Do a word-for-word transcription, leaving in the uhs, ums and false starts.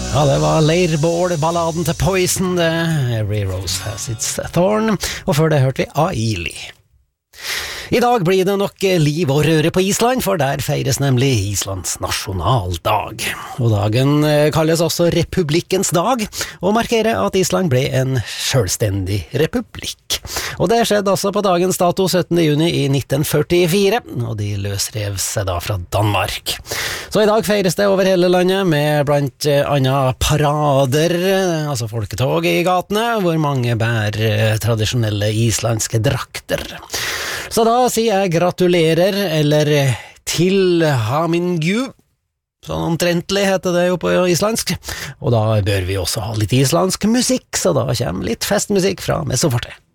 Ja, det var Leirbål-balladen til Poison, det. Every rose has its thorn. Og før det hørte vi Aili. I dag blir det nok liv og røre på Island, for der feires nemlig Islands nasjonaldag. Og dagen kalles også Republikkens dag, og markerer at Island ble en selvstendig republikk. Og det skjedde altså på dagens dato syttende juni i nitten førtifire, og de løsrev seg da fra Danmark. Så i dag feires det over hele landet med blant annet parader, altså folketog i gatene, hvor mange bærer tradisjonelle islandske drakter. Så da sier jeg gratulerer, eller til hamingju, sånn omtrentlig heter det jo på islandsk. Og da bør vi også ha litt islandsk musikk, så da kommer litt festmusikk fra Messoforte.